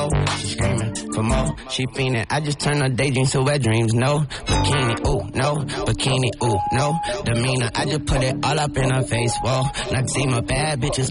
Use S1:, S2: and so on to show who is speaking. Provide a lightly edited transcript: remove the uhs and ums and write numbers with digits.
S1: oh, she screaming for more. She fiending, I just turn her daydreams to wet dreams. No bikini, ooh, no bikini, ooh, no demeanor. I just put it all up in her face. Whoa, Noxema, bad bitches